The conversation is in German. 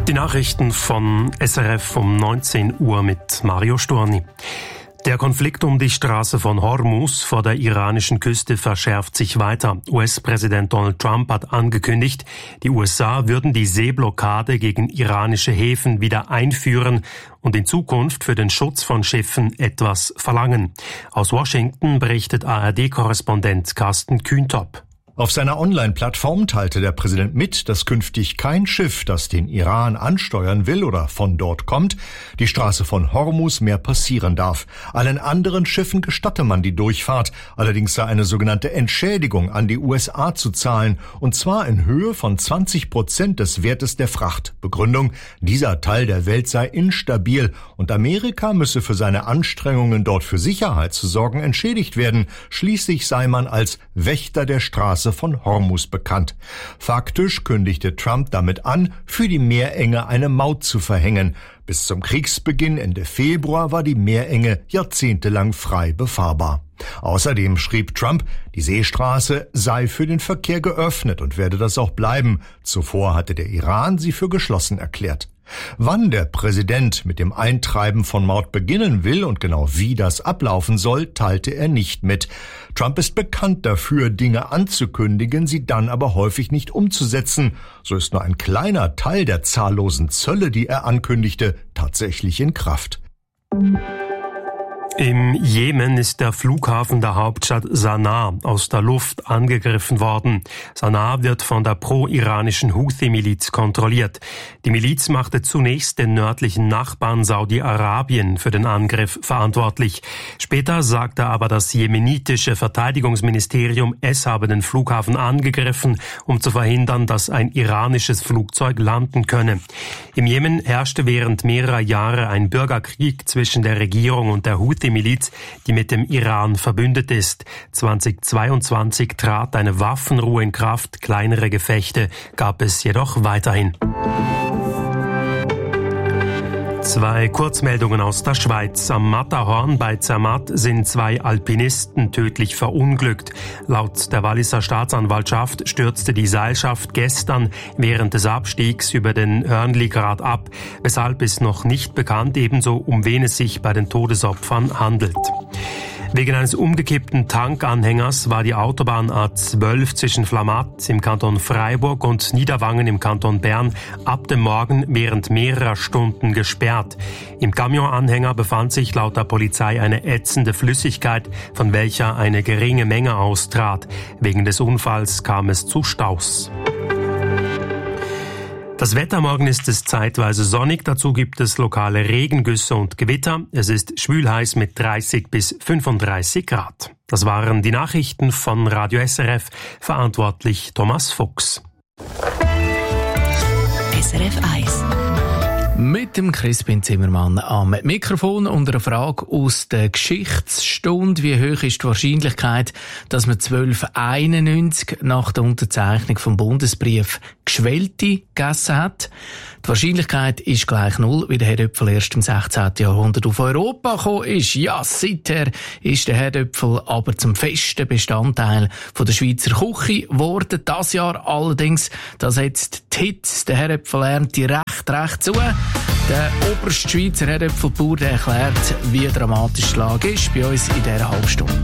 Die Nachrichten von SRF um 19 Uhr mit Mario Storni. Der Konflikt um die Straße von Hormuz vor der iranischen Küste verschärft sich weiter. US-Präsident Donald Trump hat angekündigt, die USA würden die Seeblockade gegen iranische Häfen wieder einführen und in Zukunft für den Schutz von Schiffen etwas verlangen. Aus Washington berichtet ARD-Korrespondent Carsten Kühntop. Auf seiner Online-Plattform teilte der Präsident mit, dass künftig kein Schiff, das den Iran ansteuern will oder von dort kommt, die Straße von Hormuz mehr passieren darf. Allen anderen Schiffen gestatte man die Durchfahrt, allerdings sei eine sogenannte Entschädigung an die USA zu zahlen, und zwar in Höhe von 20% des Wertes der Fracht. Begründung: dieser Teil der Welt sei instabil und Amerika müsse für seine Anstrengungen, dort für Sicherheit zu sorgen, entschädigt werden. Schließlich sei man als Wächter der Straße von Hormuz bekannt. Faktisch kündigte Trump damit an, für die Meerenge eine Maut zu verhängen. Bis zum Kriegsbeginn Ende Februar war die Meerenge jahrzehntelang frei befahrbar. Außerdem schrieb Trump, die Seestraße sei für den Verkehr geöffnet und werde das auch bleiben. Zuvor hatte der Iran sie für geschlossen erklärt. Wann der Präsident mit dem Eintreiben von Maut beginnen will und genau wie das ablaufen soll, teilte er nicht mit. Trump ist bekannt dafür, Dinge anzukündigen, sie dann aber häufig nicht umzusetzen. So ist nur ein kleiner Teil der zahllosen Zölle, die er ankündigte, tatsächlich in Kraft. Im Jemen ist der Flughafen der Hauptstadt Sanaa aus der Luft angegriffen worden. Sanaa wird von der pro-iranischen Houthi-Miliz kontrolliert. Die Miliz machte zunächst den nördlichen Nachbarn Saudi-Arabien für den Angriff verantwortlich. Später sagte aber das jemenitische Verteidigungsministerium, es habe den Flughafen angegriffen, um zu verhindern, dass ein iranisches Flugzeug landen könne. Im Jemen herrschte während mehrerer Jahre ein Bürgerkrieg zwischen der Regierung und der Houthi-Miliz, die mit dem Iran verbündet ist. 2022 trat eine Waffenruhe in Kraft, kleinere Gefechte gab es jedoch weiterhin. Zwei Kurzmeldungen aus der Schweiz. Am Matterhorn bei Zermatt sind zwei Alpinisten tödlich verunglückt. Laut der Walliser Staatsanwaltschaft stürzte die Seilschaft gestern während des Abstiegs über den Hörnligrat ab, weshalb ist noch nicht bekannt, ebenso um wen es sich bei den Todesopfern handelt. Wegen eines umgekippten Tankanhängers war die Autobahn A12 zwischen Flamatt im Kanton Freiburg und Niederwangen im Kanton Bern ab dem Morgen während mehrerer Stunden gesperrt. Im Camionanhänger befand sich laut der Polizei eine ätzende Flüssigkeit, von welcher eine geringe Menge austrat. Wegen des Unfalls kam es zu Staus. Das Wetter: morgen ist es zeitweise sonnig, dazu gibt es lokale Regengüsse und Gewitter. Es ist schwülheiß mit 30 bis 35 Grad. Das waren die Nachrichten von Radio SRF, verantwortlich Thomas Fuchs. SRF 1. Mit dem Crispin Zimmermann am Mikrofon und einer Frage aus der Geschichtsstunde. Wie hoch ist die Wahrscheinlichkeit, dass man 1291 nach der Unterzeichnung vom Bundesbrief Gschwelti gegessen hat? Die Wahrscheinlichkeit ist gleich 0, weil der Herdöpfel erst im 16. Jahrhundert auf Europa gekommen ist. Ja, seither ist der Herdöpfel aber zum festen Bestandteil von der Schweizer Küche geworden. Das Jahr allerdings, da setzt die Hitze der Herdöpfelernte recht zu. Der oberste Schweizer Herdöpfelbauer erklärt, wie dramatisch die Lage ist, bei uns in dieser Halbstunde.